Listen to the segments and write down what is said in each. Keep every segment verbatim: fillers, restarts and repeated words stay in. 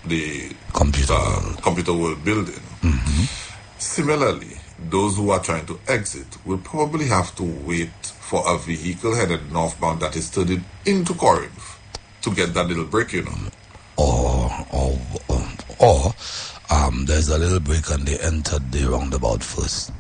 the computer, uh, world. computer world building. Mm-hmm. Similarly, those who are trying to exit will probably have to wait for a vehicle headed northbound that is turning into Corinth to get that little break, you know. Or, or, or, or um, there's a little break and they entered the roundabout first.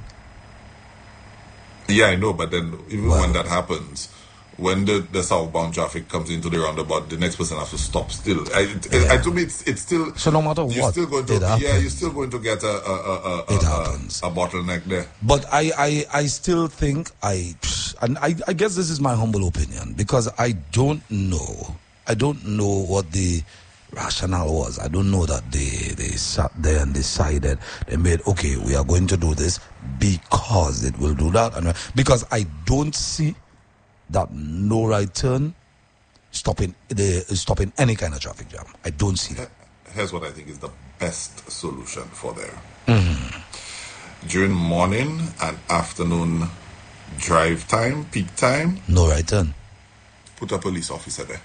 Yeah, I know, but then even well, when that happens, when the, the southbound traffic comes into the roundabout, the next person has to stop still. I, it, yeah. I, to me, it's, it's still... So no matter you're what, still going to, it happens. Yeah, you're still going to get a, a, a, a, it a, happens. a, a bottleneck there. But I, I, I still think, I, and I, I guess this is my humble opinion, because I don't know, I don't know what the rationale was. I don't know that they, they sat there and decided, they made, okay, we are going to do this because it will do that. And because I don't see that no right turn stopping the stopping any kind of traffic jam. I don't see that. Here's what I think is the best solution for there. Mm-hmm. During morning and afternoon drive time, peak time, no right turn. Put a police officer there.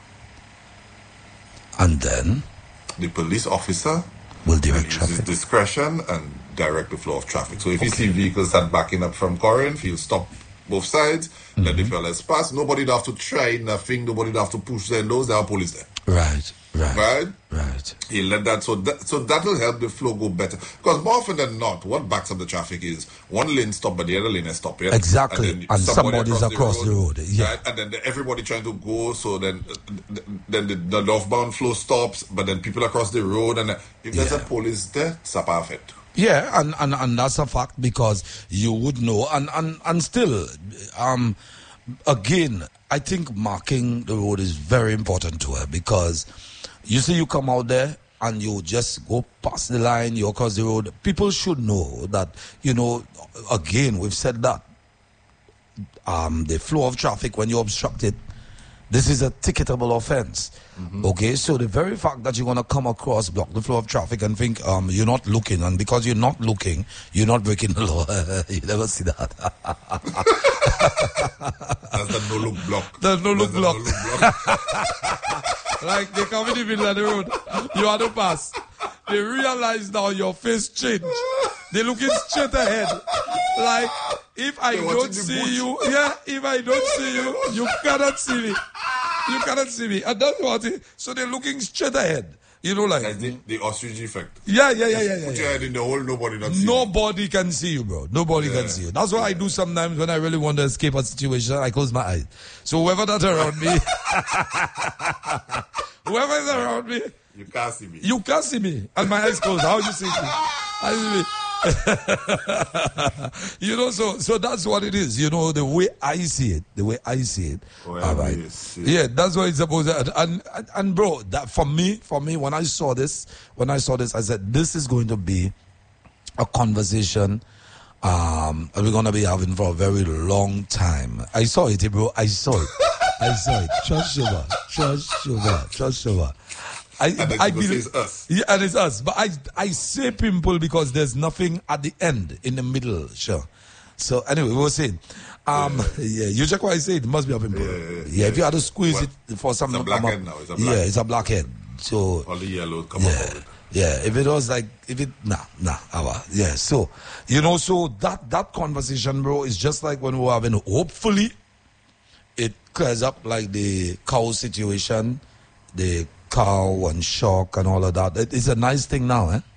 And then the police officer will direct use traffic. his discretion and direct the flow of traffic. So if okay. you see vehicles that backing up from Corinth, he'll stop both sides, mm-hmm. let the fellas pass. Nobody would have to try nothing. Nobody would have to push their nose. There are police there. Right, right, right, right. He let that so that so that will help the flow go better. Because more often than not, what backs up the traffic is one lane stop, but the other lane is stop. Yeah? Exactly, and, and somebody somebody's across, across the road. The road. Yeah, right? And then the, everybody trying to go. So then, uh, then the, the northbound flow stops, but then people across the road, and uh, if there's yeah. a police there, it's a perfect. Yeah, and, and, and that's a fact, because you would know, and, and, and still, um, again, I think marking the road is very important to her, because you see, you come out there and you just go past the line, you cross the road. People should know that, you know, again, we've said that um, the flow of traffic, when you obstruct it, this is a ticketable offense. Mm-hmm. Okay, so the very fact that you're going to come across, block the flow of traffic and think um, you're not looking, and because you're not looking, you're not breaking the law. You never see that. That's the no-look block. The no-look block. No block. Like, they come in the middle of the road, you have to pass. They realize now your face changed. They're looking straight ahead. Like, if I They're don't see bush. you, yeah, if I don't see you, you cannot see me. You cannot see me. And that's what it, so they're looking straight ahead. You know, like. Like the, the ostrich effect. Yeah, yeah, yeah, yeah. yeah Put yeah. your head in the hole, nobody can see you. Nobody can see you, bro. Nobody yeah. can see you. That's what yeah. I do sometimes when I really want to escape a situation. I close my eyes. So whoever that's around me, whoever is around me, you can't see me. You can't see me. And my eyes closed. How do you see me? How do you see me? You know, so so that's what it is. You know, the way I see it, the way I see it. Well, all right. Yeah, that's what it's supposed to. And, and and bro, that for me, for me, when I saw this, when I saw this, I said, this is going to be a conversation um we're gonna be having for a very long time. I saw it, bro. I saw it. I saw it. Trust Sugar. Trust Sugar. Trust Sugar. I, and I believe it's us. Yeah, and it's us. But I I say pimple because there's nothing at the end, in the middle, sure. So anyway, we were saying, um, yeah, yeah you check what I say. It must be a pimple. Yeah, yeah, yeah, yeah if you had to squeeze well, it for something, it's a black come head up, now. It's a black yeah, head. it's a black head. So all the yellow come yeah, up with it. Yeah, if it was like, if it, nah, nah, our, yeah. So you know, so that that conversation, bro, is just like when we were having. Hopefully, it clears up like the cow situation, the cow and shock and all of that. It, it's a nice thing now, eh?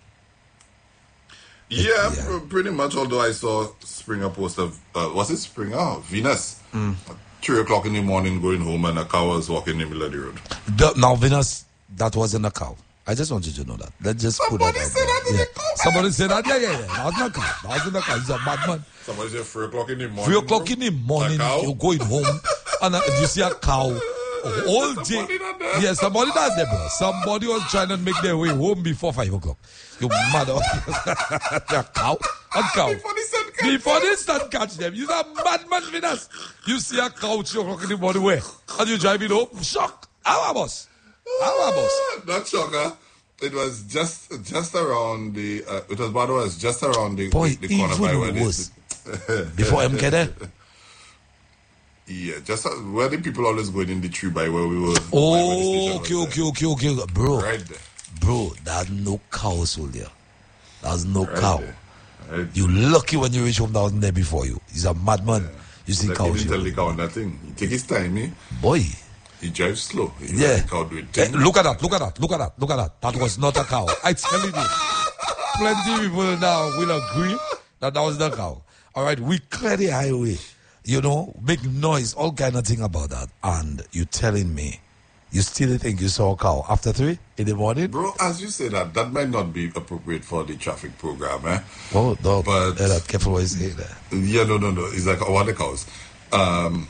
Yeah, it, yeah. Pr- pretty much. Although I saw Springer post of, uh, was it Springer? Oh, Venus. Mm. At three o'clock in the morning going home and a cow was walking in the middle of the road. The, now, Venus, that wasn't a cow. I just want you to know that. Let's just Somebody put that out said there. that in Yeah. the comment. Somebody said that, yeah, yeah, yeah. That wasn't a cow. That wasn't a cow. He's a bad man. Somebody said three o'clock in the morning. Three o'clock bro. in the morning, A cow? you're going home and uh, you see a cow. All day. Somebody not there. Yeah, somebody does there, bro. Somebody was trying to make their way home before five o'clock. You mother. A cow? A cow. Before they said catch Before they start catch them. You're a madman with us. You see a cow three o'clock in the morning where? And you driving home? Shock. Our boss. Our boss. Not shock, huh? It was just just around the, uh, it was, by the way, it's just around the, Boy, the corner by where they, before M K there? Yeah, just uh, where the people always going in the tree by where we were. Oh, okay, okay, okay, okay, okay, bro. Right there. bro, there's no cow sold there. There's no Right cow. there. Right. You lucky when you reach home, that wasn't there before you. He's a madman. Yeah. You see Like cow he didn't tell show. the cow that thing. He take his time, eh? Boy. He drives slow. He Yeah. let the cow do it Eh, thing. look at that, look at that, look at that, look at that. That was not a cow. I tell you this. Plenty of people now will agree that that was the cow. All right, we clear the highway. You know, make noise, all kind of thing about that. And you telling me, you still think you saw a cow after three in the morning? Bro, as you say that, that might not be appropriate for the traffic program, eh? Oh, no, But- but, uh, careful what you say there. Yeah, no, no, no. It's like what the cows. Um,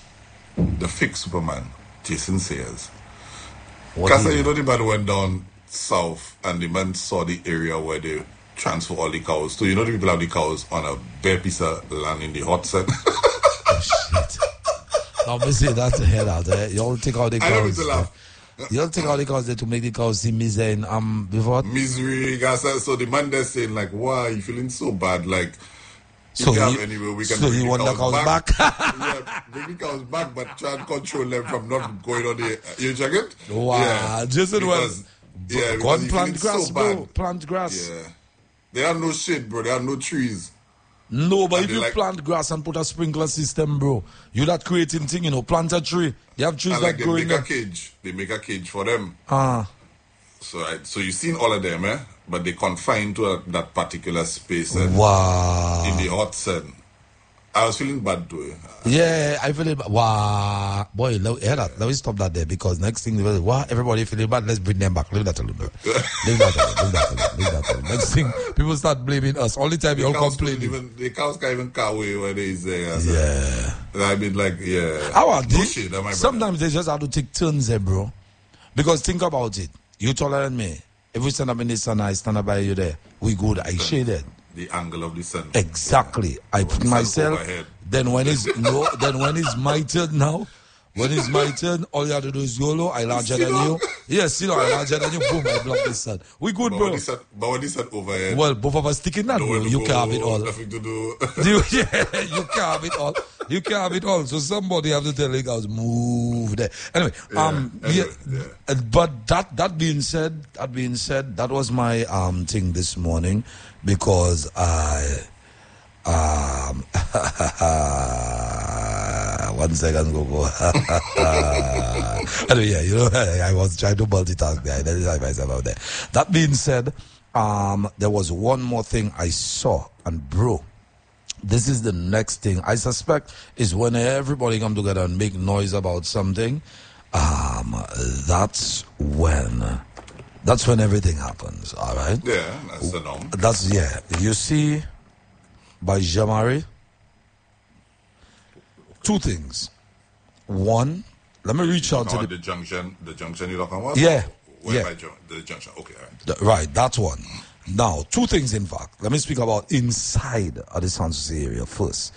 the fake Superman, Jason Sayers. What Because do you- you know the man went down south and the man saw the area where they transfer all the cows. So you know the people have the cows on a bare piece of land in the hot sun. Oh, shit. Now, me say that's the head out there. You all take out the I don't cows. need to laugh. You all take out the cows there to make the cows see misery in, um, before. Misery, guys. So the man there saying like, why you feeling so bad? Like, if So you have you- anywhere, we can so bring you the want the cows cows back. back? Yeah, bring the cows back, but try and control them from not going on the. You check it? Wow. Yeah, Jason was. because- yeah, Go and because plant you feeling grass, so bro. bad. Plant grass. Yeah, there are no shade, bro. There are no trees. No, but And if they you like- plant grass and put a sprinkler system, bro, you that creating thing, you know, plant a tree. You have trees And that like they grow in make a there. cage. They make a cage for them. Ah, So, I, so you've seen all of them, eh? But they confined to a, that particular space and wow. in the hot sun. I was feeling bad too. Yeah, I feel it. Wow, boy, let, hear that. Let me stop that there because next thing, wow, everybody feeling bad. Let's bring them back. Leave that alone, bro. Leave that alone. Leave that alone. Leave that alone. Next thing, people start blaming us. Only time you all Cows complaining. couldn't even, the cows can't even car away where they is there. So, Yeah. I mean, like, yeah. How are No they? shit, my brother. Sometimes they just have to take turns there, bro. Because think about it. You taller than me. If we stand up in the sun, I stand up by you there. We good. I shaded. The angle of the sun. Exactly. I put sun myself. overhead. Then when it's no, then when it's my turn now, when it's my turn, all you have to do is YOLO. I larger than you. Yes, you know I larger than you. Boom! I block the sun. We good, But bro. when the sun, but when the sun overhead, Well, both of us sticking that, nowhere bro. to You go, can have it all. Nothing to do. You, yeah, you can have it all. You can have it all. So somebody have to tell the guys move there. Anyway, Yeah, um, anyway, yeah, yeah. uh, but that that being said, that being said, that was my um thing this morning because I um one second go go. Anyway, yeah, you know, I was trying to multitask there. I didn't myself out there. That being said, um, there was one more thing I saw, and bro, this is the next thing I suspect is when everybody come together and make noise about something. Um, that's when, that's when everything happens. All right. Yeah, that's the norm. That's yeah. You see, by Jamari, two things. One, let me reach out to No, the the junction, the junction you're talking about? Yeah, Where yeah. by jun- the junction. Okay, all right. Th- Right, that's one. Now, two things in fact. Let me speak about inside of the San Jose area first.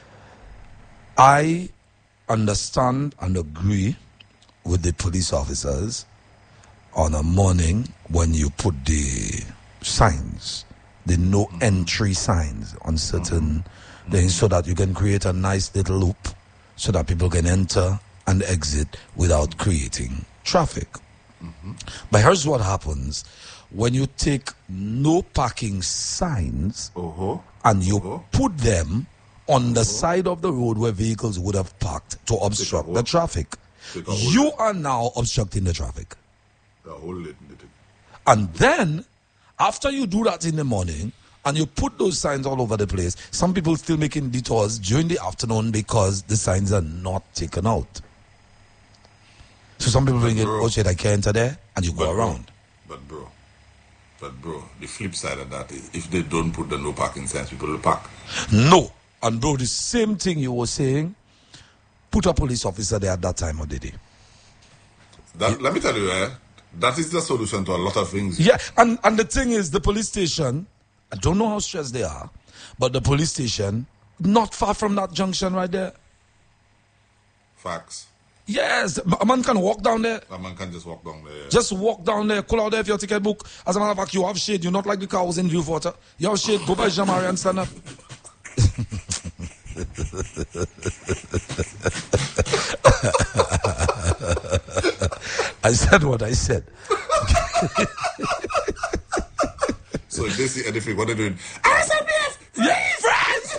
I understand and agree with the police officers on a morning when you put the signs, the no entry signs on certain things so that you can create a nice little loop so that people can enter and exit without creating traffic. But here's what happens when you take no parking signs Uh-huh. and you Uh-huh. put them on the side of the road where vehicles would have parked to obstruct the hold. traffic. Take a hold. You are now obstructing the traffic. The whole little thing. And then, after you do that in the morning, and you put those signs all over the place, some people still making detours during the afternoon because the signs are not taken out. So some people bring it, bro. oh shit, I can't enter there, and you go But around. Bro, but bro, but bro, the flip side of that is if they don't put the no parking signs, people will park. No. And bro, the same thing you were saying, put a police officer there at that time of the day. That, let me tell you, eh, that is the solution to a lot of things. Yeah, and, and the thing is, the police station, I don't know how stressed they are, but the police station, not far from that junction right there. Facts. Yes, a man can walk down there. A man can just walk down there. Just walk down there, call out there if your ticket book. As a matter of fact, you have shade. You're not like the cows in Viewwater. You have shade. Go by Jamari and stand up. I said what I said. So if they see anything, what they're doing, R S L P F! Yeah, friends!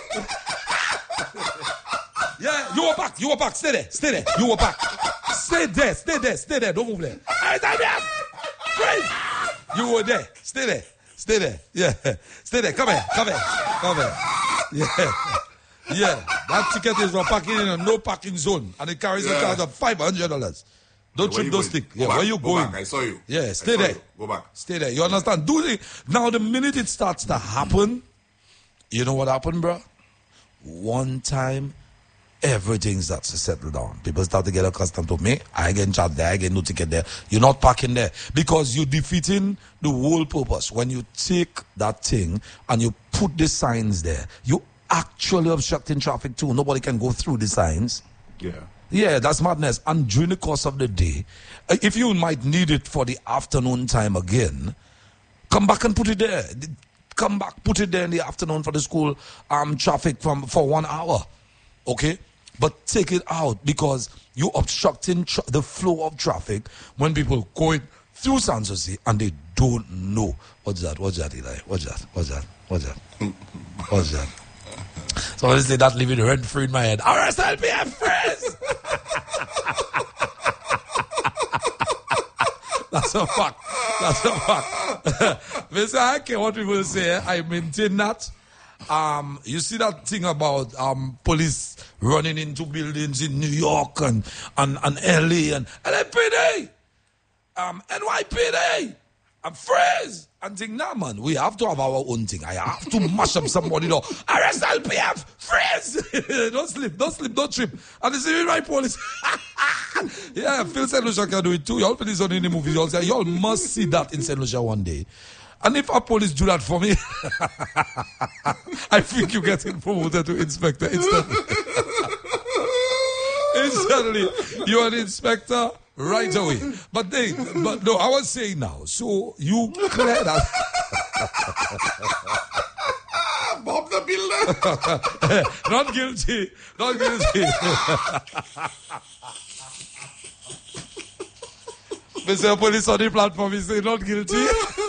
Yeah, you were back, you were back. Stay there, stay there. You were back. Stay there, stay there, stay there. Don't move there. R S L P F! Friends! You were there. Stay there. Stay there. Yeah. Stay there. Come here. Come here. Come here. Yeah. Yeah. That ticket is for parking in a no parking zone. And it carries yeah. a charge of five hundred dollars. Don't yeah, trip those sticks. Yeah, back, where you going? Back. I saw you. Yeah, stay there. You. Go back. Stay there. You understand? Do it. Now, the minute it starts to happen, you know what happened, bro? One time, everything starts to settle down. People start to get accustomed to me. I get charged there. I get no ticket there. You're not parking there because you're defeating the whole purpose. When you take that thing and you put the signs there, you actually obstructing traffic too. Nobody can go through the signs. Yeah. Yeah, that's madness. And during the course of the day, if you might need it for the afternoon time again, come back and put it there. Come back, put it there in the afternoon for the school um traffic from for one hour. Okay? But take it out because you're obstructing tra- the flow of traffic when people going through Sans Souci and they don't know. What's that? What's that, Eli? What's that? What's that? What's that? What's that? So honestly, that living rent free in my head. R S L P F friends! That's a fact. That's a fact. Mister I care what people say. I maintain that. Um, you see that thing about um police running into buildings in New York and and, and L A and L A P D, um, N Y P D, and Freeze, and think, nah, man, we have to have our own thing. I have to mash up somebody, though. R S L P F, Freeze! Don't slip, don't slip, don't trip. And this is my police. Yeah, Phil Saint Lucia can do it too. Y'all put this on any movie. Y'all say, y'all must see that in Saint Lucia one day. And if our police do that for me, I think you get promoted to inspector instantly. Instantly, you're an inspector right away. But they, but no, I was saying now. So you clear that. Bob the Builder. Not guilty. Not guilty. Mister Police on the platform, he say not guilty.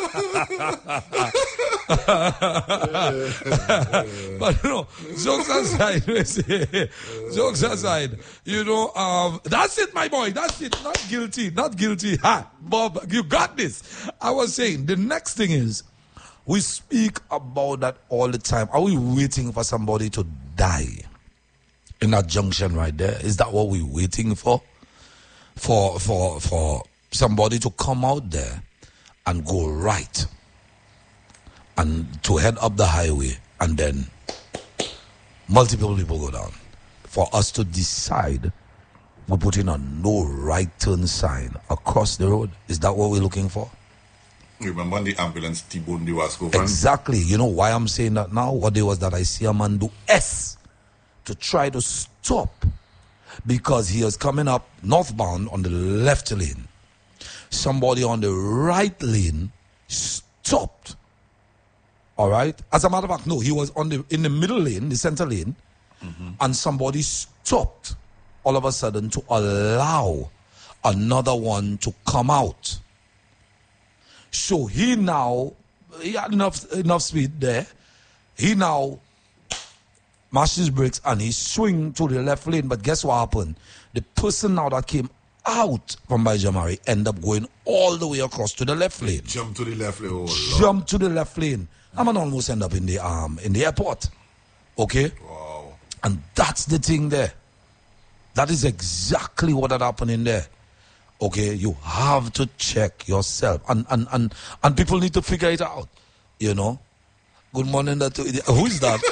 But you know, jokes aside, jokes aside, you know, um, that's it, my boy. That's it. Not guilty. Not guilty. Ha, Bob, you got this. I was saying the next thing is we speak about that all the time. Are we waiting for somebody to die in that junction right there? Is that what we're waiting for? For for for somebody to come out there and go right and to head up the highway and then multiple people go down. For us to decide we're putting a no right turn sign across the road. Is that what we're looking for? Remember when the ambulance T-boned the Wasco van? Exactly. You know why I'm saying that now? What day was that I see a man do S to try to stop because he was coming up northbound on the left lane. Somebody on the right lane stopped. All right. As a matter of fact, no, he was on the in the middle lane, the center lane, mm-hmm. and somebody stopped all of a sudden to allow another one to come out. So he now he had enough enough speed there. He now mashed his brakes and he swing to the left lane. But guess what happened? The person now that came out from Bajamari end up going all the way across to the left lane. Jump to the left lane. Oh, Jump to the left lane. I'm gonna almost end up in the um in the airport. Okay? Wow. And that's the thing there. That is exactly what had happened in there. Okay, you have to check yourself. And and and, and people need to figure it out. You know? Good morning. That who is that?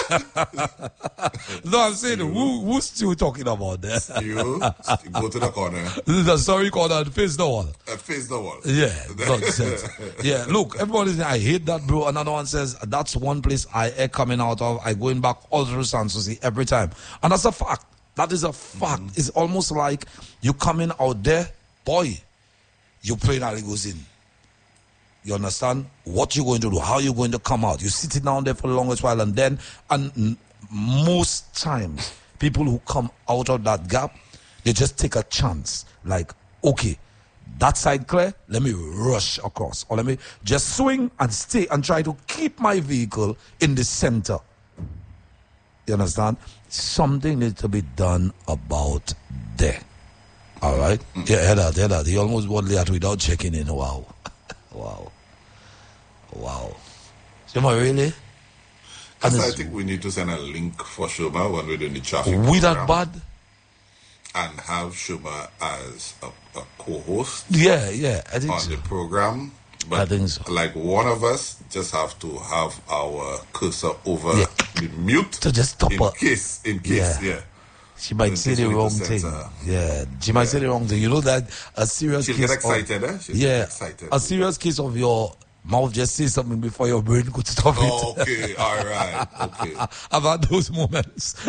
No, I'm saying who who's still talking about there? You go to the corner. The sorry corner and face the wall. Uh, face the wall. Yeah, nonsense. Yeah, look, everybody's saying I hate that, bro. Another one says that's one place I air coming out of. I going back all through Sans Souci every time, and that's a fact. That is a fact. Mm-hmm. It's almost like you coming out there, boy. You playing Aligos in. You understand what you're going to do, how you're going to come out. You're sitting down there for the longest while, and then, and most times, people who come out of that gap, they just take a chance. Like, okay, that side clear, let me rush across. Or let me just swing and stay and try to keep my vehicle in the center. You understand? Something needs to be done about there. All right? Mm-hmm. Yeah, hear that, hear that. He almost won that without checking in. Wow. Wow. Wow. Shoma, really? And I think we need to send a link for Shoma when we're doing the traffic We that bad? And have Shoma as a, a co-host. Yeah, yeah, I think on so. the program. But I think so. Like one of us just have to have our cursor over yeah. the mute. To just stop in her. case, in case, yeah. yeah. She might say the wrong thing. Yeah, she might yeah. say the wrong thing. You know that a serious She'll case get excited, of, eh? She'll yeah, get excited. A serious case of your mouth just say something before your brain could stop oh, it. Okay, all right, okay. I've had those moments.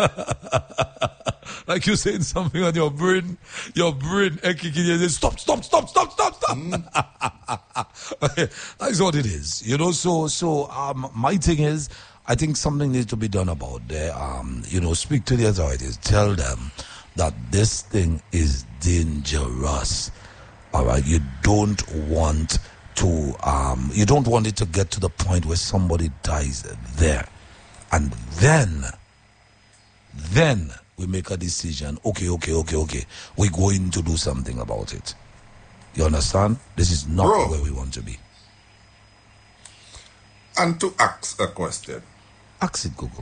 Like you saying something on your brain, your brain kicking you, stop, stop, stop, stop, stop, stop. Mm. That's what it is, you know. So, so um, my thing is, I think something needs to be done about there. Um, you know, speak to the authorities, tell them that this thing is dangerous. All right, you don't want to, um, you don't want it to get to the point where somebody dies there, and then, then. we make a decision, okay, okay, okay, okay, we're going to do something about it. You understand? This is not Bro, where we want to be. And to ask a question. Ask it, Google.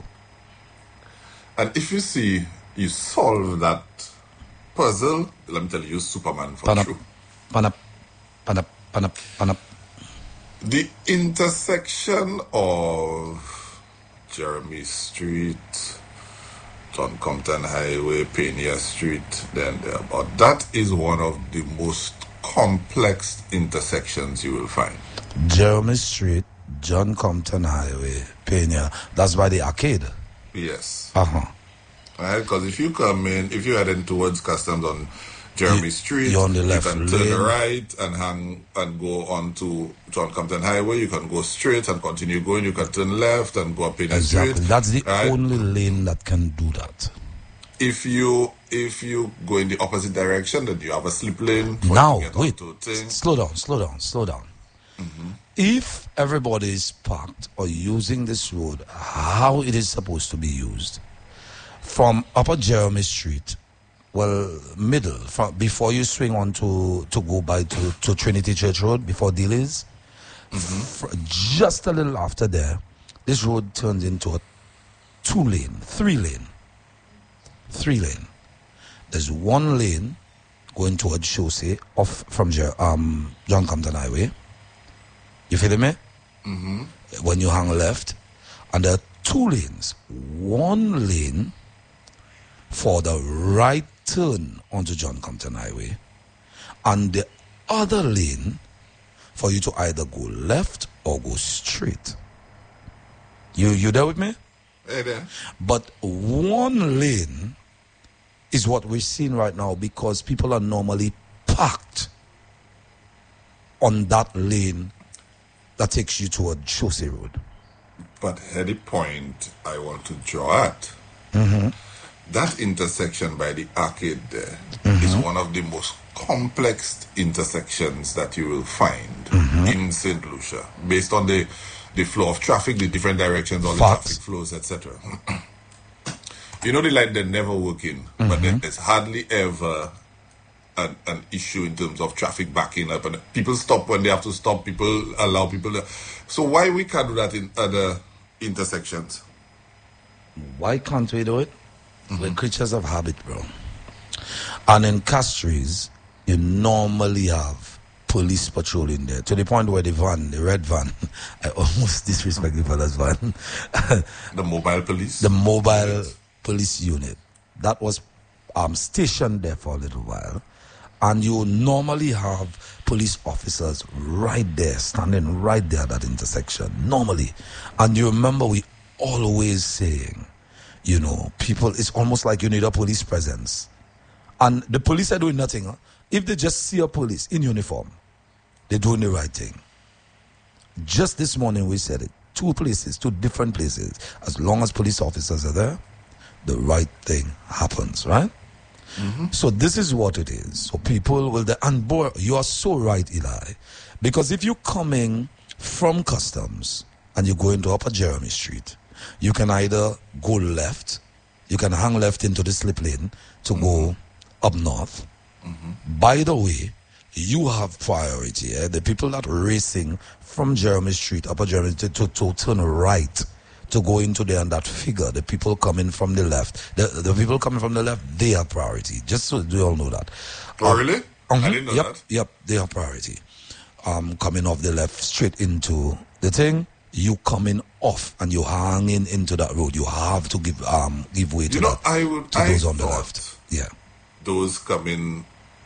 And if you see, you solve that puzzle, let me tell you, Superman for pan up, true. Pan up, pan up, pan up, pan up. The intersection of Jeremy Street, John Compton Highway, Pena Street, then there. But that is one of the most complex intersections you will find. Jeremy Street, John Compton Highway, Pena. That's by the arcade. Yes. Uh huh. Right, because if you come in, if you're heading towards Customs on Jeremy you, Street, you're on the left you can lane. turn right and hang and go on to John Compton Highway. You can go straight and continue going. You can turn left and go up Pena exactly. Street. That's the right? only lane that can do that. If you if you go in the opposite direction, then you have a slip lane. Now, wait, slow down, slow down, slow down. Mm-hmm. If everybody is parked or using this road how it is supposed to be used, from Upper Jeremy Street, well, middle, from before you swing on to, to go by to, to Trinity Church Road, before Dealey's, mm-hmm. f- just a little after there, this road turns into a two-lane, three-lane, three-lane. There's one lane going towards Chaussee off from um, John Compton Highway. You feeling me? Mm-hmm. When you hang left, and there are two lanes. One lane for the right turn onto John Compton Highway, and the other lane for you to either go left or go straight. You you there with me? Hey there. But one lane is what we're seeing right now because people are normally parked on that lane that takes you toward Chaussee Road. But at the point I want to draw at, mm-hmm. that intersection by the arcade there mm-hmm. is one of the most complex intersections that you will find mm-hmm. in Saint Lucia, based on the, the flow of traffic, the different directions, all Facts. the traffic flows, et cetera. You know the light they're never working, mm-hmm. but there's hardly ever an, an issue in terms of traffic backing up, and people stop when they have to stop. People allow people to. So why we can't do that in other intersections? Why can't we do it? Mm-hmm. We're creatures of habit, bro. And in Castries, you normally have police patrolling there to the point where the van, the red van, I almost disrespect the father's van. The mobile police? The mobile yes. police unit. That was um, stationed there for a little while. And you normally have police officers right there, standing right there at that intersection, normally. And you remember we always saying, you know, people, it's almost like you need a police presence. And the police are doing nothing. Huh? If they just see a police in uniform, they're doing the right thing. Just this morning we said it. Two places, two different places. As long as police officers are there, the right thing happens, right? Mm-hmm. So this is what it is. So people will, and boy, you are so right, Eli, because if you're coming from customs and you go into Upper Jeremy Street, you can either go left, you can hang left into the slip lane to mm-hmm. go up north. Mm-hmm. By the way, you have priority. Eh? The people that are racing from Jeremy Street, Upper Jeremy Street, to, to turn right to go into there and that figure, the people coming from the left, the, the people coming from the left, they have priority. Just so you all know that. Oh, um, really? Um, I didn't know yep, that. Yep, they have priority. Um, coming off the left straight into the thing, you coming off and you hanging into that road. You have to give um give way to you know, that. I would, to I those on the left. Yeah. Those coming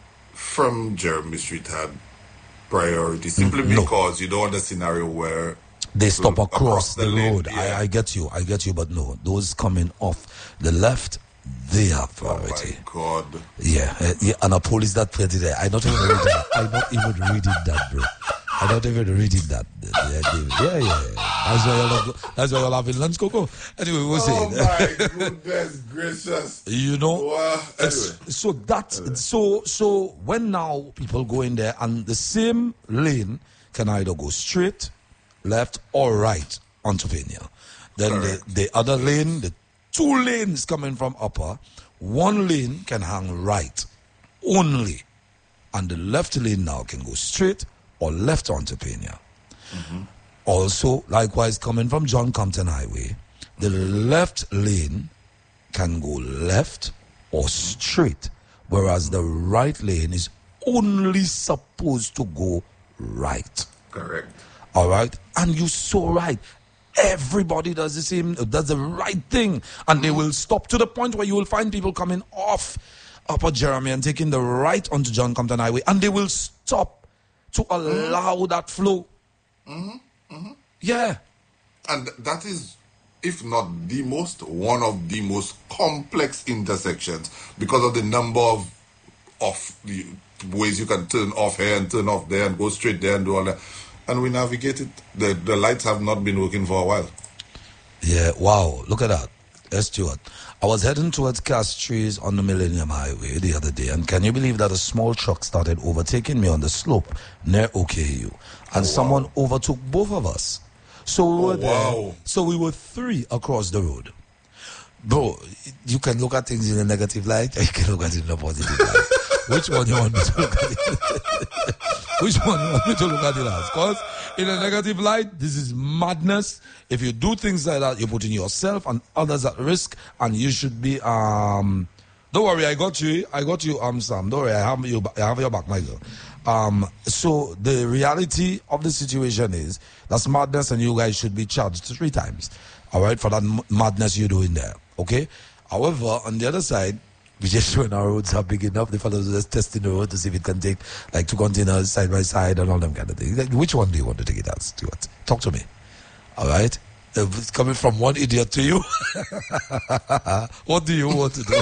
from Jeremy Street had priority simply no. because you don't want a scenario where they stop across, across the, the road. Yeah. I, I get you, I get you, but no, those coming off the left, they have priority. Oh my God. Yeah, uh, yeah, and a police that plenty there. I not even reading that. I not even reading that, bro. I not even reading that. Yeah, yeah, yeah. yeah. That's why y'all have, that's why y'all having lunch, Coco. Anyway, we'll say. Oh my goodness gracious. You know. Wow. Anyway. So that anyway. so so when now people go in there and the same lane can either go straight, left, or right onto Pena. Then the, the other lane, the two lanes coming from Upper, one lane can hang right only, and the left lane now can go straight or left onto Pena. Mm-hmm. Also, likewise, coming from John Compton Highway, the left lane can go left or straight, whereas the right lane is only supposed to go right. Correct. All right, and you're so right. Everybody does the same, does the right thing, and they will stop to the point where you will find people coming off Upper Jeremy and taking the right onto John Compton Highway, and they will stop to allow mm-hmm. that flow. Mm-hmm. Mm-hmm. Yeah, and that is, if not the most, one of the most complex intersections because of the number of of the ways you can turn off here and turn off there and go straight there and do all that. And we navigated. The the lights have not been working for a while. Yeah, wow. Look at that. Yes, Stuart. I was heading towards Castries on the Millennium Highway the other day, and can you believe that a small truck started overtaking me on the slope near O K U, and oh, someone wow. overtook both of us. So we were oh, there. Wow. So we were three across the road. Bro, you can look at things in a negative light, or you can look at it in a positive light. Which one you want me to look at it? Which one you want me to look at it as? Because in a negative light, this is madness. If you do things like that, you're putting yourself and others at risk, and you should be. Um, don't worry, I got you. I got you, um, Sam. Don't worry, I have you. I have your back, Michael. Um, so the reality of the situation is that's madness, and you guys should be charged three times. All right, for that m- madness you're doing there. Okay. However, on the other side, we just when our roads are big enough, the fellows are just testing the road to see if it can take like two containers side by side and all them kind of things. Which one do you want to take it as, Stuart? Talk to me. All right? It's coming from one idiot to you. What do you want to do?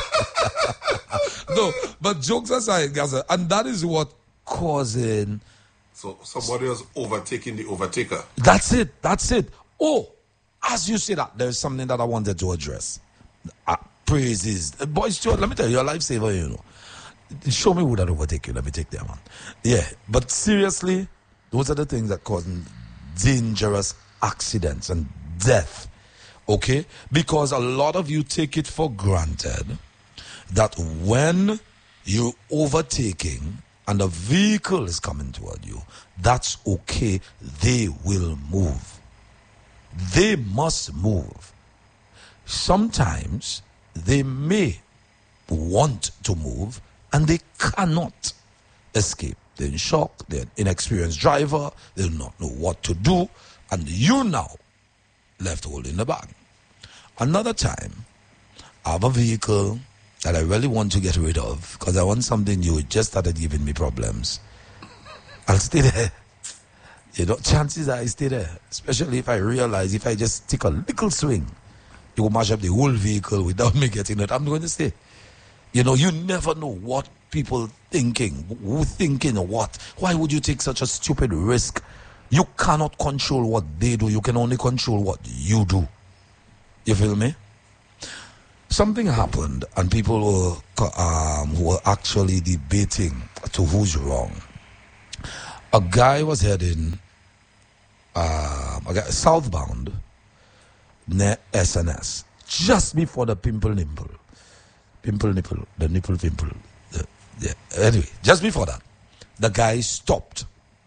No, but jokes aside, Gaza, and that is what causing. So somebody else overtaking the overtaker. That's it. That's it. Oh, as you say that, there's something that I wanted to address. Uh, praises. Uh, boy, Stuart, let me tell you, you're a lifesaver, you know. Show me who that overtake you. Let me take them on. Yeah, but seriously, those are the things that cause dangerous accidents and death. Okay? Because a lot of you take it for granted that when you're overtaking and a vehicle is coming toward you, that's okay. They will move. They must move. Sometimes they may want to move and they cannot escape. They're in shock, they're an inexperienced driver, they do not know what to do, and you now left holding the bag. Another time, I have a vehicle that I really want to get rid of because I want something new. It just started giving me problems. I'll stay there. You know, chances are I stay there, especially if I realize if I just take a little swing, it will mash up the whole vehicle without me getting it. I'm going to stay. You know, you never know what people thinking, who thinking what. Why would you take such a stupid risk? You cannot control what they do. You can only control what you do. You feel me? something happened, and people were um, were actually debating to who's wrong. A guy was heading uh, a guy, southbound near S N S just before the pimple nipple, pimple nipple, the nipple pimple. The, yeah. Anyway, just before that, the guy stopped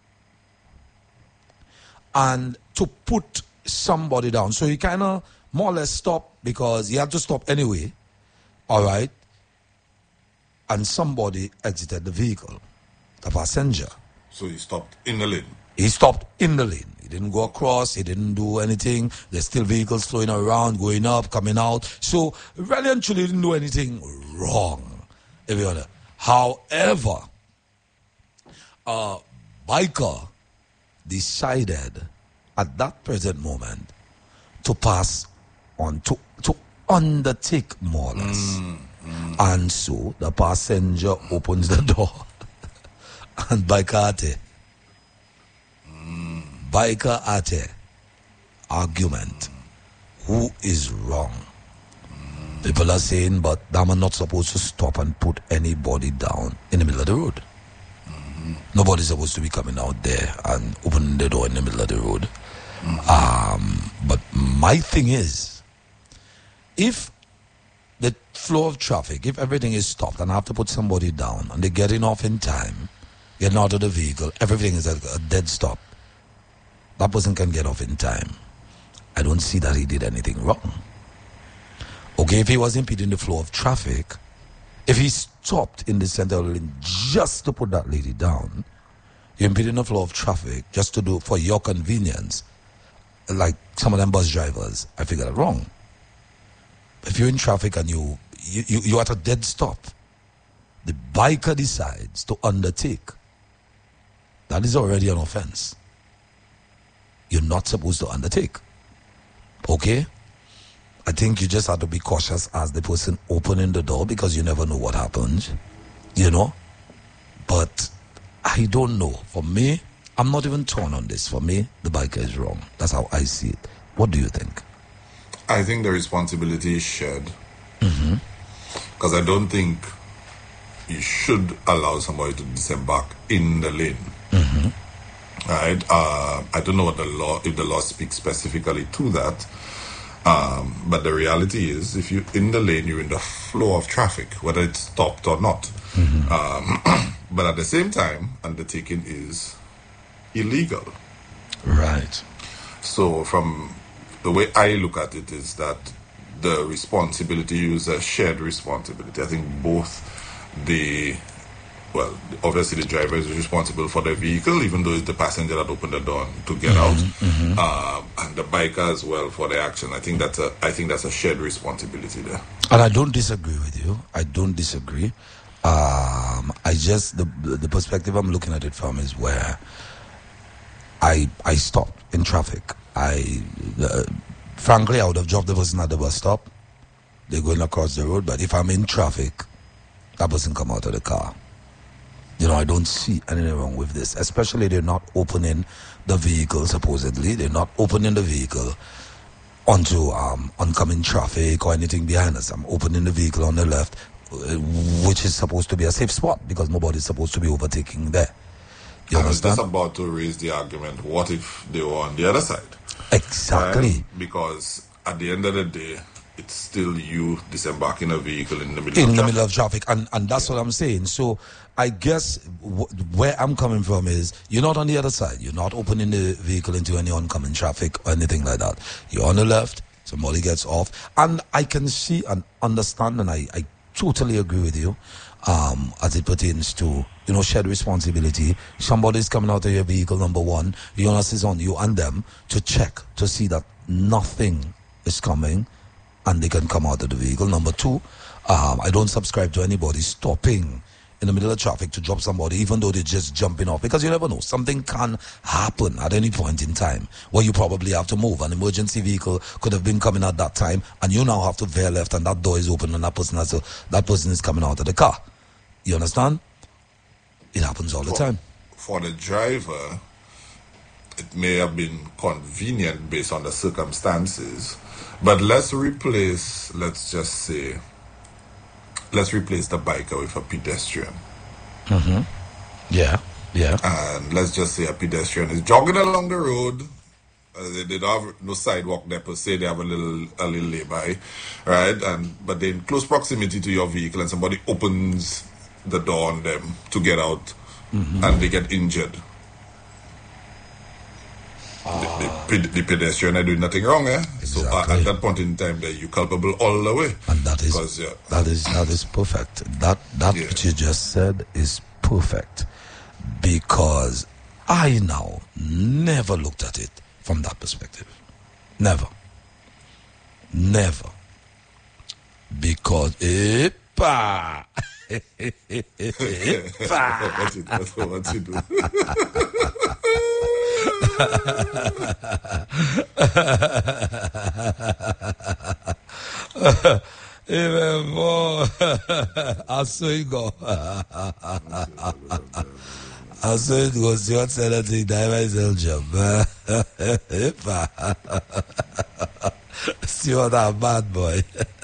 and to put somebody down. So he kind of more or less stopped because he had to stop anyway. All right. And somebody exited the vehicle, the passenger. So he stopped in the lane? He stopped in the lane. He didn't go across. He didn't do anything. There's still vehicles flowing around, going up, coming out. So really and truly didn't do anything wrong. If you know. However, a biker decided at that present moment to pass on, to, to undertake more or less. Mm, mm. And so the passenger opens the door and biker ate. Mm. Biker ate. Argument. Mm. Who is wrong? Mm. People are saying, but them are not supposed to stop and put anybody down in the middle of the road. Mm-hmm. Nobody's supposed to be coming out there and opening the door in the middle of the road. Mm-hmm. Um, but my thing is, if the flow of traffic, if everything is stopped and I have to put somebody down and they're getting off in time, getting out of the vehicle, everything is a, a dead stop, that person can get off in time. I don't see that he did anything wrong. Okay, if he was impeding the flow of traffic, if he stopped in the center of the lane just to put that lady down, you're impeding the flow of traffic just to do for your convenience, like some of them bus drivers, I figure that wrong. If you're in traffic and you, you, you, you're at a dead stop, the biker decides to undertake, that is already an offense. You're not supposed to undertake. Okay? I think you just have to be cautious as the person opening the door because you never know what happens, you know? But I don't know. For me, I'm not even torn on this. For me, the biker is wrong. That's how I see it. What do you think? I think the responsibility is shared. Mm-hmm. Because I don't think you should allow somebody to disembark in the lane. Mm-hmm. Right? Uh, I don't know what the law, if the law speaks specifically to that. Um, but the reality is, if you're in the lane, you're in the flow of traffic, whether it's stopped or not. Mm-hmm. Um, but at the same time, undertaking is illegal. Right. So from the way I look at it is that the responsibility is a shared responsibility. I think both the, well, obviously the driver is responsible for the vehicle, even though it's the passenger that opened the door to get mm-hmm, out, mm-hmm. Um, and the biker as well for the action. I think that's a, I think that's a shared responsibility there. And I don't disagree with you. I don't disagree. Um, I just the the perspective I'm looking at it from is where I I stopped in traffic. I uh, frankly I would have dropped the person at the bus stop. They're going across the road, but if I'm in traffic, that person come out of the car. You know, I don't see anything wrong with this. Especially they're not opening the vehicle, supposedly. They're not opening the vehicle onto um, oncoming traffic or anything behind us. I'm opening the vehicle on the left, which is supposed to be a safe spot because nobody's supposed to be overtaking there. You I was understand? just about to raise the argument, what if they were on the other side? Exactly. Right? Because at the end of the day, it's still you disembarking a vehicle in the middle in of the traffic. middle of traffic, and and that's yeah. what I'm saying. So I guess w- where I'm coming from is you're not on the other side. You're not opening the vehicle into any oncoming traffic or anything like that. You're on the left. Somebody gets off, and I can see and understand, and I, I totally agree with you, um, as it pertains to you know shared responsibility. Somebody's coming out of your vehicle. Number one, the onus is on you and them to check to see that nothing is coming. And they can come out of the vehicle. Number two, um, I don't subscribe to anybody stopping in the middle of traffic to drop somebody, even though they're just jumping off. Because you never know. Something can happen at any point in time where you probably have to move. An emergency vehicle could have been coming at that time, and you now have to veer left, and that door is open, and that person has to, that person is coming out of the car. You understand? It happens all for, the time. For the driver it may have been convenient based on the circumstances, but let's replace, let's just say, let's replace the biker with a pedestrian. Mm-hmm. Yeah, yeah. And let's just say a pedestrian is jogging along the road. Uh, they, they don't have no sidewalk there per se. They have a little a little lay-by, right? And but they're in close proximity to your vehicle, and somebody opens the door on them to get out, mm-hmm. and they get injured. Uh, the, the, the pedestrian are doing nothing wrong, eh? Exactly. So uh, at that point in time, you're culpable all the way. And that is yeah. that is that is perfect. That that yeah. what you just said is perfect, because I now never looked at it from that perspective. Never. Never. Because epa. Epa. What's it, what's, what's it do? Even more. I saw you go. I saw it was your senator, Diamond job. See what that bad boy.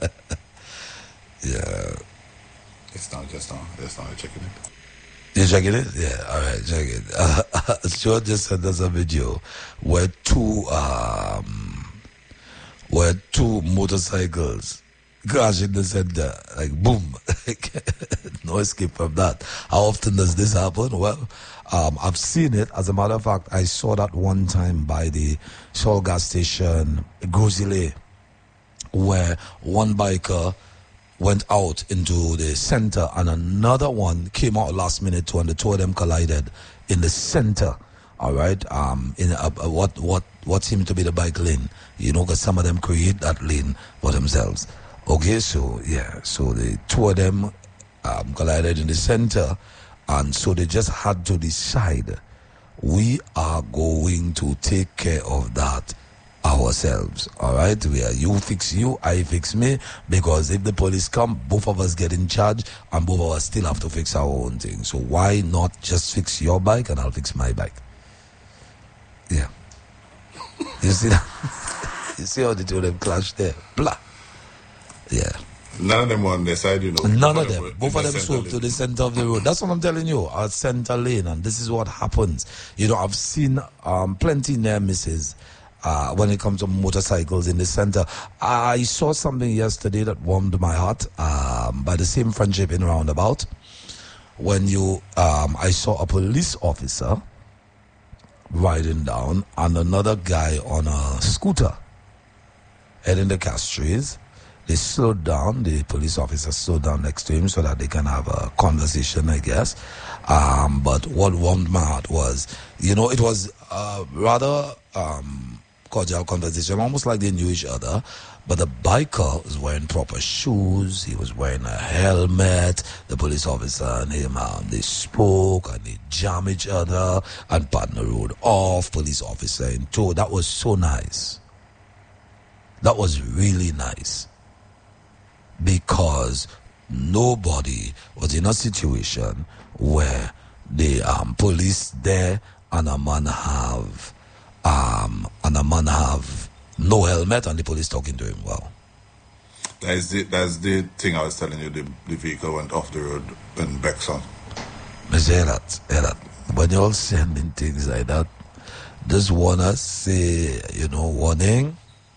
Yeah. It's not just on. It's not checking it. You checking it? Yeah, all right, check it. Uh, Stuart just sent us a video where two um, where two motorcycles crash in the center, like boom, no escape from that. How often does this happen? Well, um, I've seen it. As a matter of fact, I saw that one time by the Shell gas station, Grozile, where one biker went out into the center and another one came out last minute too, and the two of them collided in the center. All right, um, in a, a, what what what seemed to be the bike lane, you know, because some of them create that lane for themselves. Okay, so yeah, so the two of them um, collided in the center, and so they just had to decide, we are going to take care of that ourselves. All right, we are, you fix you, I fix me, because if the police come, both of us get in charge, and both of us still have to fix our own thing. So why not just fix your bike and I'll fix my bike? Yeah. You see that? You see how the two of them clash there? Blah. Yeah. None of them were on their side, you know. None of them. Both of them swerved to the center of the road. That's what I'm telling you. Our center lane, and this is what happens. You know, I've seen um, plenty near misses uh, when it comes to motorcycles in the center. I saw something yesterday that warmed my heart um, by the same friendship in Roundabout. When you, um, I saw a police officer riding down and another guy on a scooter heading the Castries. They slowed down, the police officer slowed down next to him so that they can have a conversation, I guess. Um, but what warmed my heart was, you know, it was a rather um, cordial conversation, almost like they knew each other. But the biker was wearing proper shoes, he was wearing a helmet, the police officer and him, um, they spoke and they jammed each other and patted the road off, police officer in tow. That was so nice. That was really nice. Because nobody was in a situation where the um, police there and a man have um, and a man have no helmet and the police talking to him. Wow. That's the that's the thing I was telling you. The, the vehicle went off the road in Bexon. I say that, hear that. When you're all sending things like that, just wanna say, you know, warning.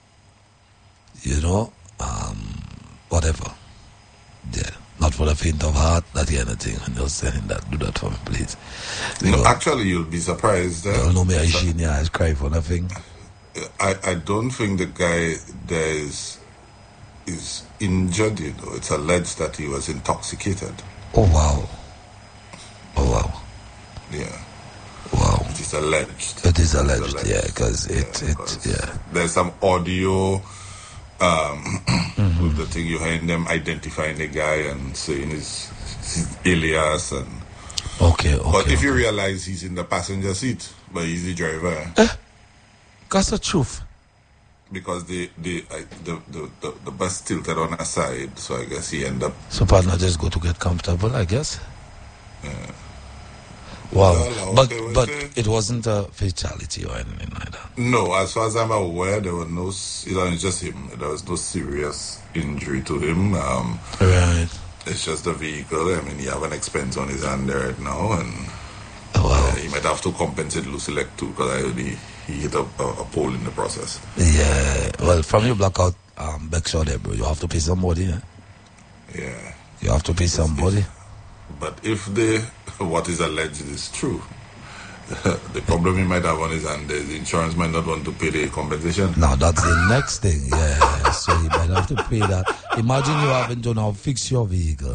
You know, um. Whatever. Yeah. Not for the faint of heart, not anything. And you're saying that, do that for me, please. You know, actually, you'll be surprised. Uh, you know me, I sheen your eyes cry for nothing. I, I don't think the guy there is, is injured, you know. It's alleged that he was intoxicated. Oh, wow. Oh, wow. Yeah. Wow. It is alleged. It is alleged, alleged. yeah, because it, yeah, it, yeah. There's some audio... Um, mm-hmm. with the thing you heard them identifying the guy and saying his, his alias and okay, okay. But if okay. you realize he's in the passenger seat, but he's the driver. Eh? That's the truth. Because the the, uh, the the the the bus tilted on a side, so I guess he ended up. So partner just go to get comfortable, I guess. Yeah. Wow. Well, But okay with but it. it wasn't a fatality or anything like that. No, as far as I'm aware, there were no. s- You know, it's just him. There was no serious injury to him. Um, Right. it's just the vehicle. I mean, he have an expense on his hand there right now, and Wow. uh, he might have to compensate Lucilec too, because I heard he, he hit a, a, a pole in the process. Yeah. Well, from your blackout, um, Bexar there, bro, you have to pay somebody. Eh? Yeah. You have to pay somebody. But if the what is alleged is true, the problem he might have on his hand is the insurance might not want to pay the compensation. Now that's the next thing. Yeah. So you might have to pay that. Imagine you having to now fix your vehicle.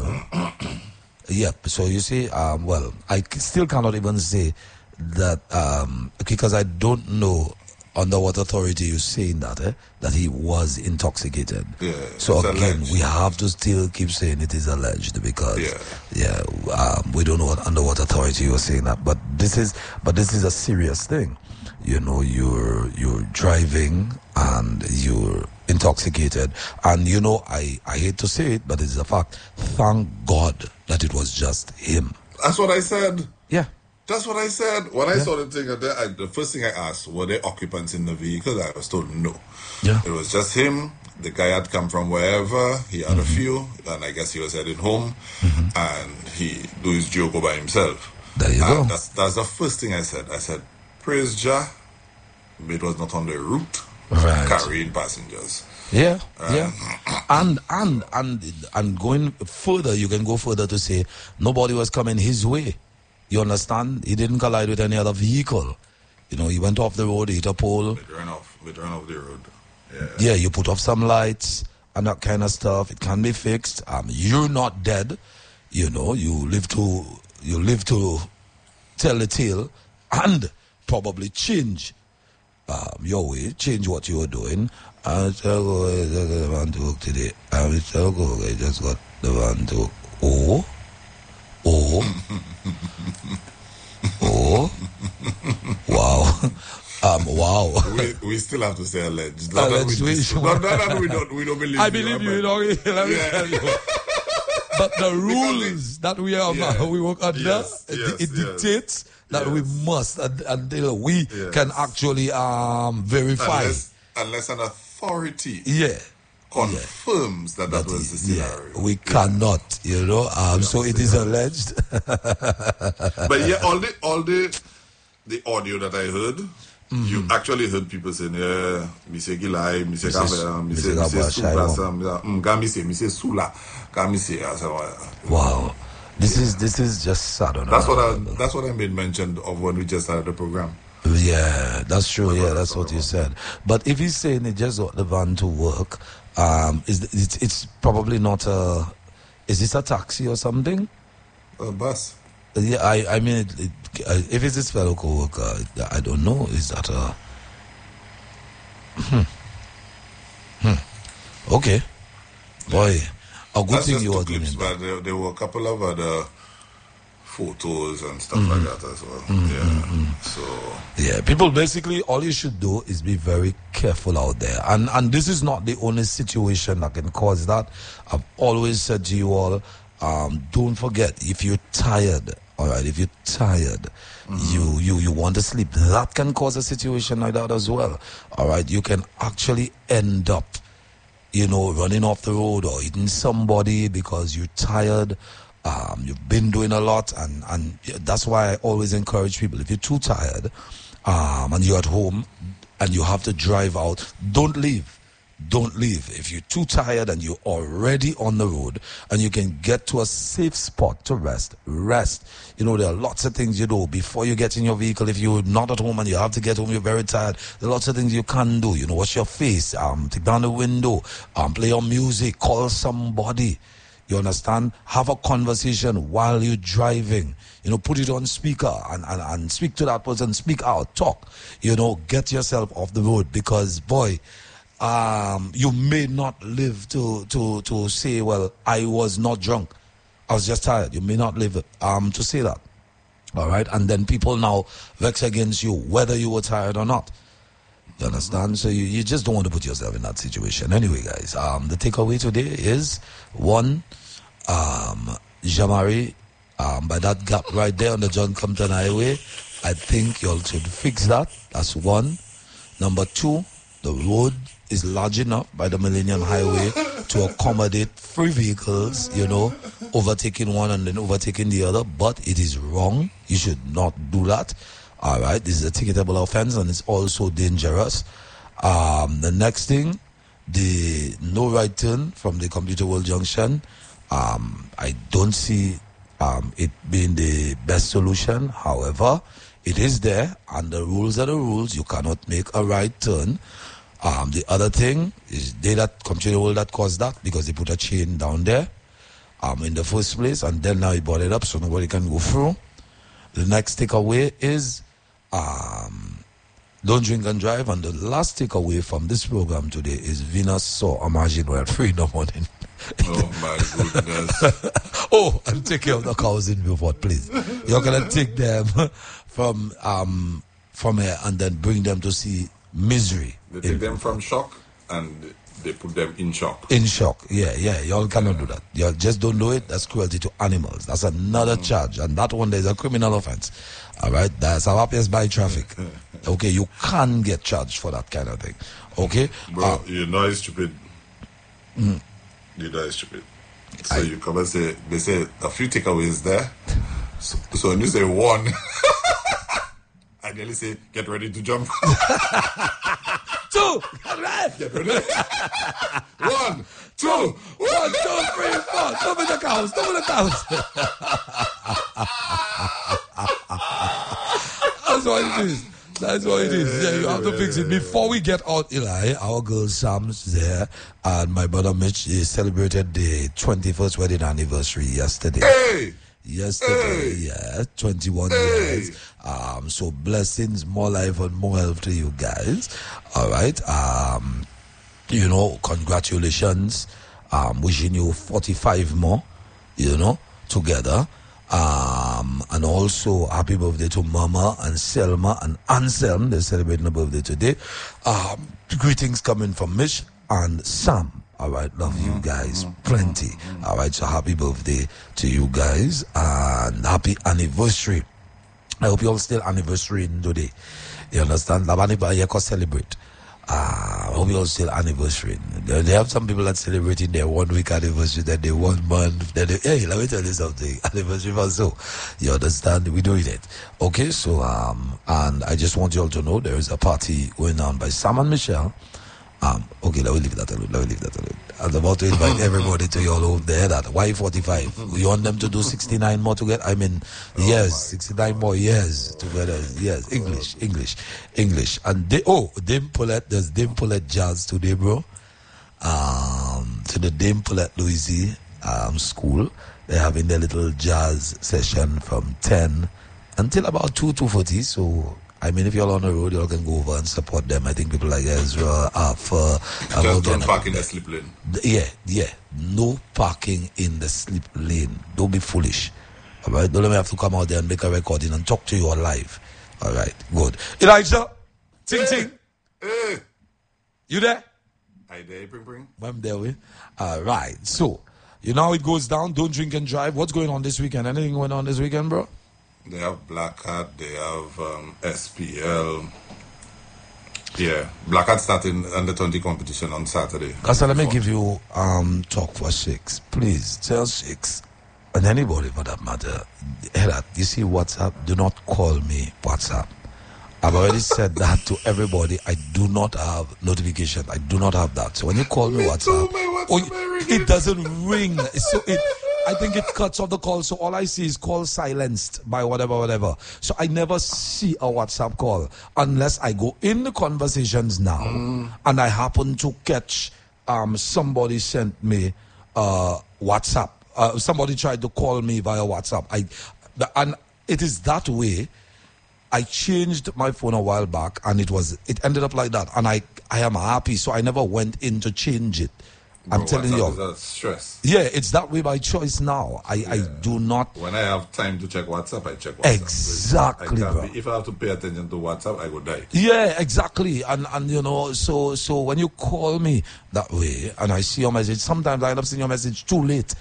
Yep. So you see, um, well, I c- still cannot even say that um, because I don't know under what authority you're saying that eh, that he was intoxicated. Yeah, So it's again, alleged. we have to still keep saying it is alleged because Yeah. yeah, um, we don't know what, under what authority you're saying that. But this is but this is a serious thing. You know, you're you're driving and you're intoxicated, and you know, I I hate to say it, but it's a fact. Thank God that it was just him. That's what I said. Yeah. That's what I said. When I Yeah. saw the thing, I, the first thing I asked, were there occupants in the vehicle? I was told no. Yeah. It was just him. The guy had come from wherever. He had a few, and I guess he was heading home, and he do his joke by himself. There you And go. That's, that's the first thing I said. I said, praise Jah, it was not on the route Right. carrying passengers. Yeah, yeah, and and and and going further, you can go further to say nobody was coming his way. You understand? He didn't collide with any other vehicle. You know, he went off the road, hit a pole. It ran off. It ran off the road. Yeah. Yeah, you put off some lights and that kind of stuff. It can be fixed. Um, you're not dead. You know, you live to you live to tell the tale and probably change um, your way, change what you were doing. I shall go, I just got the van to work today. I shall go, I just got the van to work. Oh, oh, oh, wow, um, wow. we, we still have to say alleged. Not that Alleged, we, we- not, not that we don't we don't believe. I you, believe but- you, know, let me Yeah. tell you. But the rules that we are Yeah. we work under, Yes, it, yes, it yes. dictates that we Yes. must un- until we Yes. can actually um, verify. unless, unless an authority Yeah. confirms that that, was the yeah, scenario. we cannot, you know. Um, so it is alleged. But yeah, all the all the the audio that I heard, you actually heard people saying, "Yeah, me say gilai, me say Mrs. kafe, me Mrs. say me say Gabwa, sula, Shaiwo. some mm, ga me say me say sula, ga me say." I said, "Well, Wow, this is this is just sad. on That's what another I level. that's what I made mention of when we just started the program. Yeah, that's true. Yeah, brother, that's what brother. you said. But if he's saying he just got the van to work, um, is it's, it's probably not a. Is this a taxi or something? A bus. Yeah, I I mean, it, it, uh, if it's his fellow co-worker, I don't know. Is that a? Hmm. Hmm. Okay, boy, a good That's thing just you two are doing clips, that. but there, there were a couple of other photos and stuff Mm-hmm. like that as well. Yeah. So Yeah, people basically all you should do is be very careful out there. And and this is not the only situation that can cause that. I've always said to you all, um, don't forget if you're tired, all right, if you're tired, you, you you want to sleep, that can cause a situation like that as well. All right, you can actually end up, you know, running off the road or hitting somebody because you're tired. Um, you've been doing a lot, and, and that's why I always encourage people, if you're too tired um, and you're at home and you have to drive out, don't leave. Don't leave. If you're too tired and you're already on the road and you can get to a safe spot to rest, rest. You know, there are lots of things you do before you get in your vehicle. If you're not at home and you have to get home, you're very tired. There are lots of things you can do. You know, wash your face, um, take down the window, um, play your music, call somebody. You understand? Have a conversation while you're driving. You know, put it on speaker and, and, and speak to that person, speak out, talk. You know, get yourself off the road because, boy, um, you may not live to, to, to say, well, I was not drunk. I was just tired. You may not live um, to say that. All right? And then people now vex against you, whether you were tired or not. You understand? So you, you just don't want to put yourself in that situation. Anyway, guys, um, the takeaway today is, one, um, Jamari Um, by that gap right there on the John Compton Highway, I think y'all should fix that. That's one. Number two, the road is large enough by the Millennium Highway to accommodate three vehicles, you know, overtaking one and then overtaking the other, but it is wrong. You should not do that. All right, this is a ticketable offense and it's also dangerous. Um, the next thing, the no right turn from the Computer World Junction. Um, I don't see um, it being the best solution. However, it is there, and the rules are the rules. You cannot make a right turn. Um, the other thing is they that Computer World that caused that because they put a chain down there um, in the first place, and then now he brought it up so nobody can go through. The next takeaway is um, don't drink and drive, and the last takeaway from this program today is Venus saw Imagine Well three in the morning. Oh my goodness. Oh, and take care of the cows in Beaufort, please. You're gonna take them from um from here and then bring them to see Misery. They take them from shock and they put them in shock. In shock, yeah, yeah. Y'all cannot yeah. do that. Y'all just don't do it. That's cruelty to animals. That's another mm. charge, and that one there's a criminal offense. All right, that's harassment by traffic. Okay, you can get charged for that kind of thing. Okay, bro, uh, you know it's stupid. Mm. You know it's stupid. So I, you come and say they say a few takeaways there. So, so when you say one, I nearly say get ready to jump. Two, right. Get ready. One, two, one, two, three, four. Double the cows, double the cows. That's what it is. That's what it is. Yeah, you have to fix it. Before we get out, Eli, our girl Sam's there, and my brother Mitch he celebrated the twenty-first wedding anniversary yesterday. Hey! Yesterday, hey. yeah, twenty-one hey. years. Um, so blessings, more life, and more health to you guys. All right. Um, you know, congratulations. Um, wishing you forty-five more. You know, together. Um, and also happy birthday to Mama and Selma and Anselm. They're celebrating a birthday today. Um, greetings coming from Mitch and Sam. All right, love mm-hmm. you guys plenty. Mm-hmm. All right, so happy birthday to you guys and happy anniversary. I hope you all still anniversarying today. You understand? Labani can celebrate. Ah, I hope you all still anniversary. They, they have some people that celebrating their one week anniversary, then they one month, then they, hey, let me tell you something. Anniversary for so. You understand? We're doing it. Okay, so, um, and I just want you all to know there is a party going on by Sam and Michelle. Um, okay, let me leave that alone. Let me leave that alone. I'm about to invite everybody to your over there that Y forty-five. We want them to do sixty-nine more together. I mean, oh yes, sixty-nine more years together. Yes, English, English, English. And they, oh, Dame Paulette, there's Dame Paulette Jazz today, bro. Um, to the Dame Paulette Louise um, school. They're having their little jazz session from ten until about two, two forty. So, I mean, if you're on the road, you all can go over and support them. I think people like Ezra, Alpha, just don't park in the slip lane. Yeah, yeah. No parking in the slip lane. Don't be foolish. All right? Don't let me have to come out there and make a recording and talk to you all live. All right, good. Elijah, ting ting. Hey. You there? I there, bring bring. I'm there, we. All right. So, you know how it goes down. Don't drink and drive. What's going on this weekend? Anything going on this weekend, bro? They have Black Hat, they have um, S P L. Yeah, Black Hat starting under twenty competition on Saturday. So let me give you um talk for six. Please tell six and anybody for that matter. Hey, you see WhatsApp? Do not call me WhatsApp. I've already said that to everybody. I do not have notification. I do not have that. So when you call me, me WhatsApp, too, WhatsApp oh, it doesn't ring. So it. I think it cuts off the call, so all I see is call silenced by whatever, whatever. So I never see a WhatsApp call unless I go in the conversations now mm. and I happen to catch um, somebody sent me uh, WhatsApp. Uh, somebody tried to call me via WhatsApp. I and it is that way. I changed my phone a while back, and it was it ended up like that, and I I am happy, so I never went in to change it. I'm Bro, telling you. That's stress. Yeah, it's that way by choice now. I, yeah. I do not. When I have time to check WhatsApp, I check WhatsApp. Exactly, I bro. Be, if I have to pay attention to WhatsApp, I go die. Yeah, exactly. And and you know, so so when you call me that way and I see your message, sometimes I end up seeing your message too late.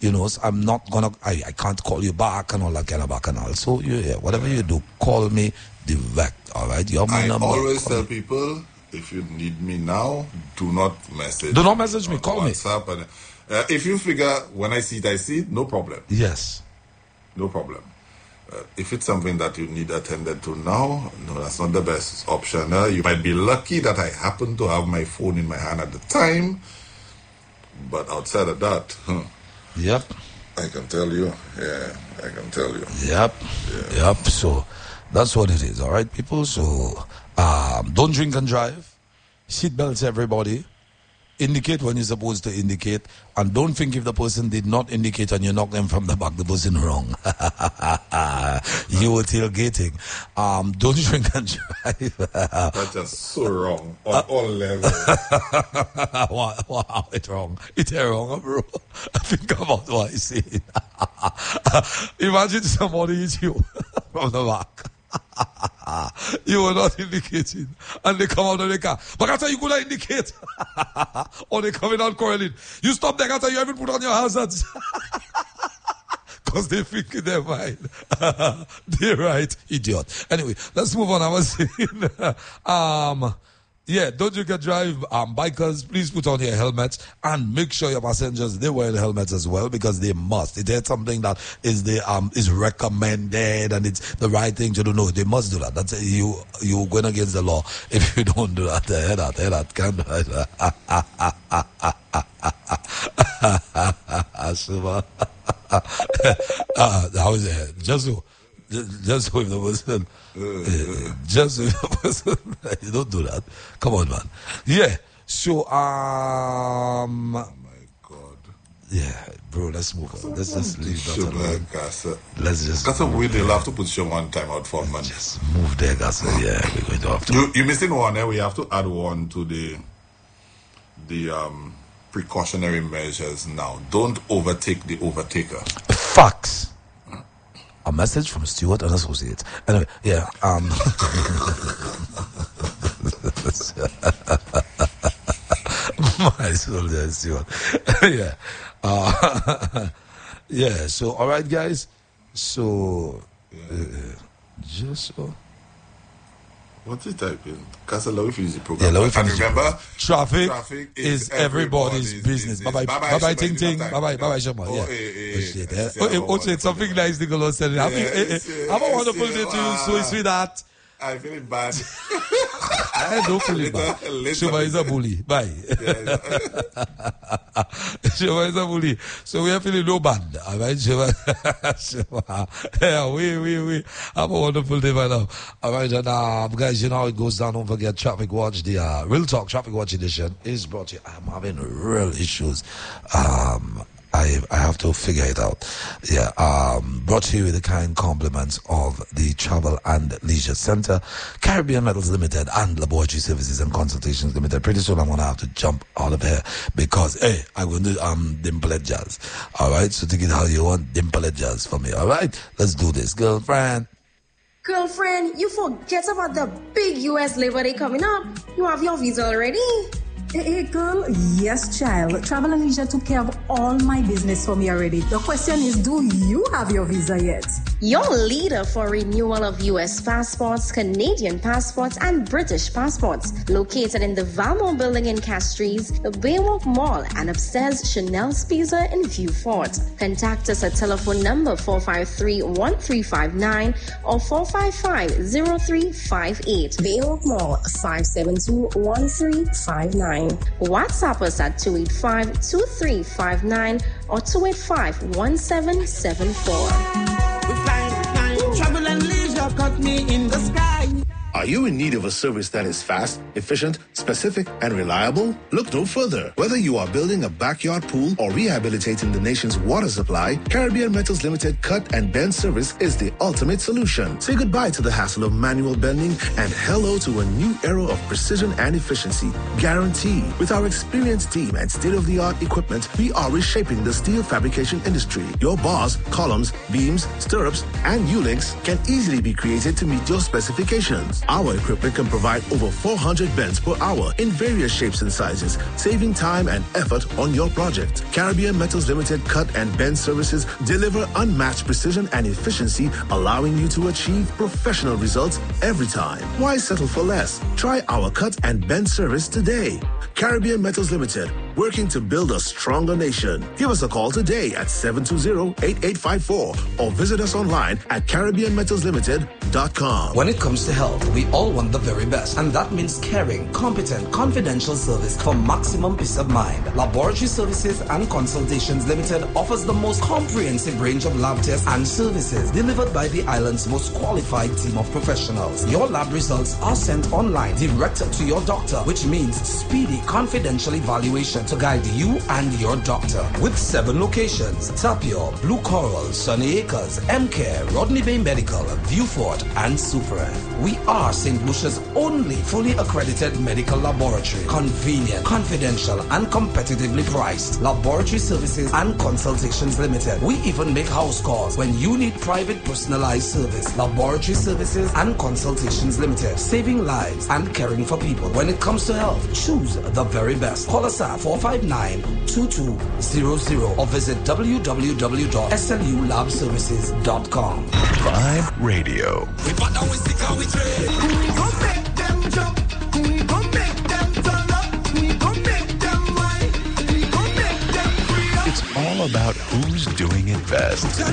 You know, so I'm not gonna, I, I can't call you back and all that kind of back and all. So, you, yeah, whatever you do, call me direct, all right? You have my I number. always call tell me. people, if you need me now, do not message Do not message me, on call me. WhatsApp. And, uh, if you figure, when I see it, I see it, no problem. Yes. No problem. Uh, if it's something that you need attended to now, no, that's not the best option. Uh, you might be lucky that I happen to have my phone in my hand at the time, but outside of that, huh, Yep. I can tell you, yeah, I can tell you. Yep. Yeah. Yep. So that's what it is, all right, people? So um, don't drink and drive. Seatbelts, everybody. Indicate when you're supposed to indicate, and don't think if the person did not indicate and you knock them from the back, the person wrong. You were tailgating. Um, don't drink and drive. That's just so wrong on all levels. wow, wow, it's wrong. It's wrong, bro. Think about what I say. Imagine somebody hits you from the back. You were not indicating, and they come out of the car. But after you could not indicate, or they coming out quarreling. You stop there after you haven't put on your hazards. Because they think in their mind. They're right, idiot. Anyway, let's move on. I was saying, um, yeah, don't drink and drive. Um, bikers, please put on your helmets and make sure your passengers, they wear helmets as well, because they must. It is something that is the um is recommended and it's the right thing to do. No, they must do that. That's you you going against the law if you don't do that. Hear that, hear that. Can't uh, how is it? Just so, just so if the person, uh, just so if the person, you don't do that. Come on, man. Yeah. So, um, Oh my God. yeah, bro. Let's move on. Let's just leave that Sugar, alone. Gasa. Let's just. Gasa, we they'll have to put you one time out for man. Just move there, guys. Yeah, we're going to have to. You you missing one? Eh? We have to add one to the the um precautionary measures now. Don't overtake the overtaker. Facts. A message from Stuart and Associates. Anyway, yeah. Um. My soldier, Stuart. Yeah. Uh, yeah. So, all right, guys. So, uh, just so. What is typing? Casa, let me finish the program. Yeah, let me And finish the remember, Traffic, traffic is is everybody's everybody's business. Bye bye, business. bye bye, Bye-bye, ting ting. Shoma, Bye bye, bye bye, Shoma. oh, Yeah. eh, eh, Oh shit. eh, eh. see, Oh, I eh, don't oh want shit. to Something talk nice, Nicholas said. I think. Yeah, eh, eh, see, I'm a I wonderful see, day to you. wow. So sweet that. I feel bad. I don't feel it bad. Little- little Shoma is a bit. bully. Bye. Shoma is a bully. So we are feeling no bad. All right, Shoma. Shoma. Yeah, we, we, we. Have a wonderful day right now. All right, and um, guys, you know how it goes down. Don't forget Traffic Watch. The uh, Real Talk Traffic Watch edition is brought to you. I'm having real issues. Um, I I have to figure it out. Yeah. Um, brought to you with the kind compliments of the Travel and Leisure Center, Caribbean Metals Limited, and Laboratory Services and Consultations Limited. Pretty soon I'm gonna have to jump out of here because hey, I'm going to um dimple jazz. All right. So take it how you want, dimple jazz for me. All right. Let's do this, girlfriend. Girlfriend, you forget about the big U S Labor Day coming up. You have your visa already? Hey, hey, girl. Yes, child. Travel and Leisure took care of all my business for me already. The question is, do you have your visa yet? Your leader for renewal of U S passports, Canadian passports, and British passports. Located in the Valmont building in Castries, the Baywalk Mall, and upstairs Chanel's Pizza in Viewfort. Contact us at telephone number four five three, one three five nine or four five five, zero three five eight. Baywalk Mall, five seven two, one three five nine. WhatsApp us at two eight five, two three five nine or two eight five, one seven seven four. Travel and Leisure got me in the sky. Are you in need of a service that is fast, efficient, specific, and reliable? Look no further. Whether you are building a backyard pool or rehabilitating the nation's water supply, Caribbean Metals Limited Cut and Bend service is the ultimate solution. Say goodbye to the hassle of manual bending and hello to a new era of precision and efficiency. Guaranteed. With our experienced team and state-of-the-art equipment, we are reshaping the steel fabrication industry. Your bars, columns, beams, stirrups, and U-links can easily be created to meet your specifications. Our equipment can provide over four hundred bends per hour in various shapes and sizes, saving time and effort on your project. Caribbean Metals Limited cut and bend services deliver unmatched precision and efficiency, allowing you to achieve professional results every time. Why settle for less? Try our cut and bend service today. Caribbean Metals Limited, working to build a stronger nation. Give us a call today at seven two zero, eight eight five four or visit us online at caribbean metals limited dot com. When it comes to health, we all want the very best, and that means caring, competent, confidential service for maximum peace of mind. Laboratory Services and Consultations Limited offers the most comprehensive range of lab tests and services delivered by the island's most qualified team of professionals. Your lab results are sent online direct to your doctor, which means speedy, confidential evaluation to guide you and your doctor. With seven locations: Tapio, Blue Coral, Sunny Acres, M-Care, Rodney Bay Medical, Viewfort, and Super F. We are Saint Lucia's only fully accredited medical laboratory. Convenient, confidential, and competitively priced. Laboratory Services and Consultations Limited. We even make house calls when you need private personalized service. Laboratory Services and Consultations Limited. Saving lives and caring for people. When it comes to health, choose the very best. Call us at four five nine, two two zero zero or visit w w w dot s l u lab services dot com. Vibe Radio. We put down, we stick and we trade. We gon' make them jump. We gon' make them turn up. We gon' make them whine. We gon' make them free up. It's all about who's doing it best.